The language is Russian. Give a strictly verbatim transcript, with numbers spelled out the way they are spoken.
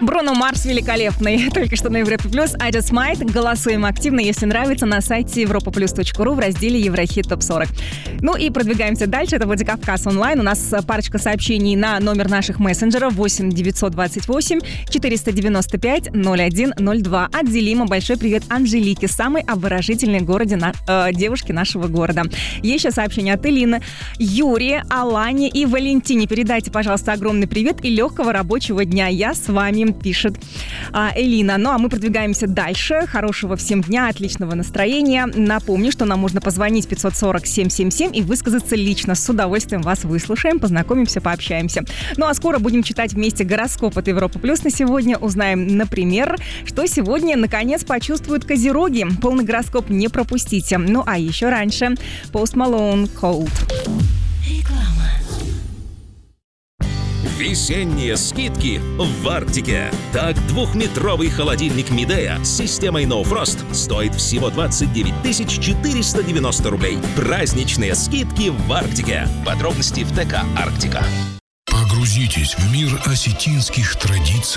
Бруно Марс великолепный. Только что на Европе Плюс. I Just Might. Голосуем активно, если нравится, на сайте европа плюс точка ру в разделе Еврохит топ сорок. Ну и продвигаемся дальше. Это Владикавказ онлайн. У нас парочка сообщений на номер наших мессенджеров восемь девятьсот двадцать восемь четыреста девяносто пять ноль один ноль два. От Делима большой привет Анжелике, самой обворожительной городе на, э, девушки нашего города. Еще сообщение от Элины, Юрия, Алане и Валентине. Передайте, пожалуйста, огромный привет и легкого рабочего дня. Я с вами, пишет а, Элина. Ну а мы продвигаемся дальше. Хорошего всем дня, отличного настроения. Напомню, что нам можно позвонить пятьсот сорок семь семь семь и высказаться лично. С удовольствием вас выслушаем, познакомимся, пообщаемся. Ну а скоро будем читать вместе гороскоп от Европа Плюс на сегодня. Узнаем, например, что сегодня наконец почувствуют козероги. Полный гороскоп не пропустите. Ну а еще раньше Post Malone Cold. Реклама. Весенние скидки в Арктике. Так, двухметровый холодильник Midea с системой No Frost стоит всего двадцать девять тысяч четыреста девяносто рублей. Праздничные скидки в Арктике. Подробности в ТК «Арктика». Погрузитесь в мир осетинских традиций.